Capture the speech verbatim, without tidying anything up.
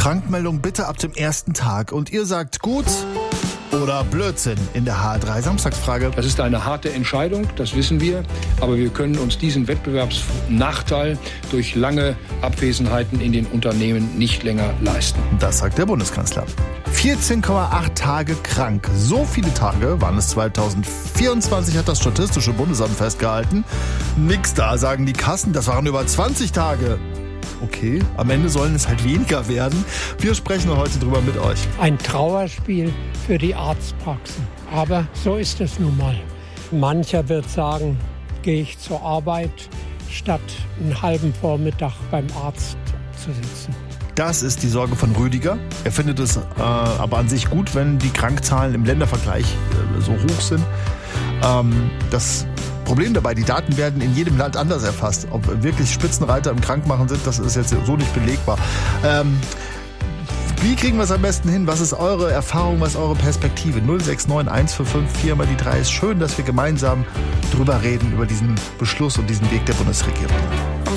Krankmeldung bitte ab dem ersten Tag. Und ihr sagt gut oder Blödsinn in der H drei Samstagsfrage. Das ist eine harte Entscheidung, das wissen wir. Aber wir können uns diesen Wettbewerbsnachteil durch lange Abwesenheiten in den Unternehmen nicht länger leisten. Das sagt der Bundeskanzler. vierzehn Komma acht Tage krank. So viele Tage waren es zweitausendvierundzwanzig, hat das Statistische Bundesamt festgehalten. Nix da, sagen die Kassen, das waren über zwanzig Tage. Okay, am Ende sollen es halt weniger werden. Wir sprechen heute drüber mit euch. Ein Trauerspiel für die Arztpraxen. Aber so ist es nun mal. Mancher wird sagen, gehe ich zur Arbeit, statt einen halben Vormittag beim Arzt zu sitzen. Das ist die Sorge von Rüdiger. Er findet es äh, aber an sich gut, wenn die Krankzahlen im Ländervergleich äh, so hoch sind. Ähm, das Problem dabei, die Daten werden in jedem Land anders erfasst. Ob wirklich Spitzenreiter im Krankmachen sind, das ist jetzt so nicht belegbar. Ähm, wie kriegen wir es am besten hin? Was ist eure Erfahrung, was ist eure Perspektive? null sechs neun eins fünf fünf vier mal die drei. Ist schön, dass wir gemeinsam drüber reden, über diesen Beschluss und diesen Weg der Bundesregierung.